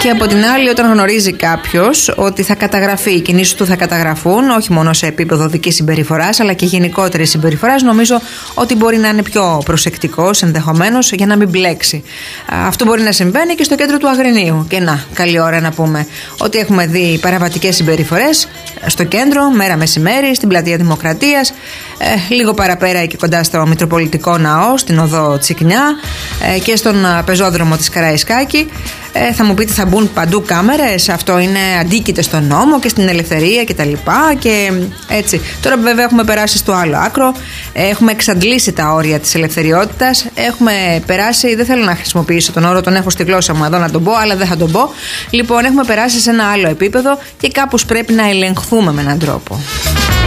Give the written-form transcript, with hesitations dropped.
Και από την άλλη, όταν γνωρίζει κάποιος ότι θα καταγραφεί, οι κινήσεις του θα καταγραφούν, όχι μόνο σε επίπεδο δικής συμπεριφοράς, αλλά και γενικότερης συμπεριφοράς, νομίζω ότι μπορεί να είναι πιο προσεκτικός ενδεχομένως για να μην μπλέξει. Αυτό μπορεί να συμβαίνει και στο κέντρο του Αγρινίου. Και να, καλή ώρα να πούμε ότι έχουμε δει παραβατικές συμπεριφορές στο κέντρο, μέρα μεσημέρι, στην πλατεία Δημοκρατίας, λίγο παραπέρα και κοντά στο Μητροπολιτικό Ναό, στην οδό Τσικνιά και στον πεζόδρομο της Καραϊσκάκη. Θα μου πείτε, θα μπουν παντού κάμερες, αυτό είναι αντίκειται στον νόμο και στην ελευθερία κτλ. Και έτσι. Τώρα βέβαια έχουμε περάσει στο άλλο άκρο, έχουμε εξαντλήσει τα όρια της ελευθεριότητας, έχουμε περάσει, δεν θέλω να χρησιμοποιήσω τον όρο, τον έχω στη γλώσσα μου εδώ να τον πω, αλλά δεν θα τον πω. Λοιπόν, έχουμε περάσει σε ένα άλλο επίπεδο και κάπως πρέπει να ελεγχθούμε με έναν τρόπο.